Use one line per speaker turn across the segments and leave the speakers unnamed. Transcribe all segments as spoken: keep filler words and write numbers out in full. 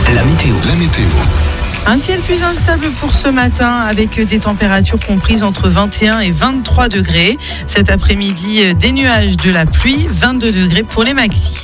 La météo. La météo.
Un ciel plus instable pour ce matin avec des températures comprises entre vingt et un et vingt-trois degrés. Cet après-midi, des nuages, de la pluie, vingt-deux degrés pour les maxis.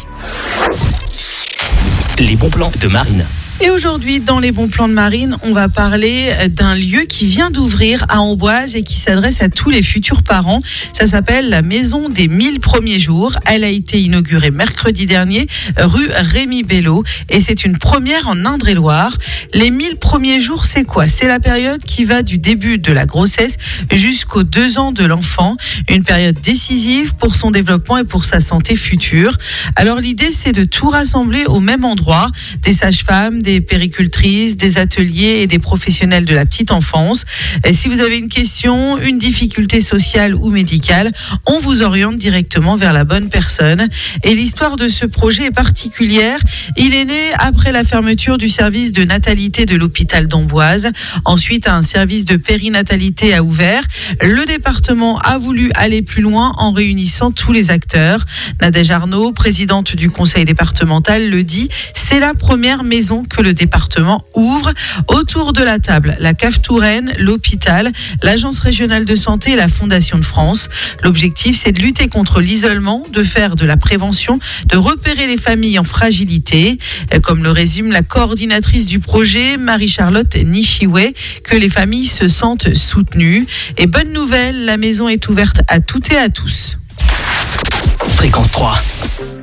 Les bons plans de Marine.
Et aujourd'hui, dans les bons plans de Marine, on va parler d'un lieu qui vient d'ouvrir à Amboise et qui s'adresse à tous les futurs parents. Ça s'appelle la Maison des mille premiers jours. Elle a été inaugurée mercredi dernier, rue Rémi Bello. Et c'est une première en Indre-et-Loire. Les mille premiers jours, c'est quoi ? C'est la période qui va du début de la grossesse jusqu'aux deux ans de l'enfant. Une période décisive pour son développement et pour sa santé future. Alors l'idée, c'est de tout rassembler au même endroit. Des sages-femmes, des péricultrices, des ateliers et des professionnels de la petite enfance. Et si vous avez une question, une difficulté sociale ou médicale, on vous oriente directement vers la bonne personne. Et l'histoire de ce projet est particulière. Il est né après la fermeture du service de natalité de l'hôpital d'Amboise. Ensuite, un service de périnatalité a ouvert. Le département a voulu aller plus loin en réunissant tous les acteurs. Nadège Arnaud, présidente du conseil départemental, le dit, c'est la première maison que le département ouvre. Autour de la table, la C A F Touraine, l'hôpital, l'Agence régionale de santé et la Fondation de France. L'objectif, c'est de lutter contre l'isolement, de faire de la prévention, de repérer les familles en fragilité. Comme le résume la coordinatrice du projet, Marie-Charlotte Nishiwe, que les familles se sentent soutenues. Et bonne nouvelle, la maison est ouverte à toutes et à tous.
Fréquence trois.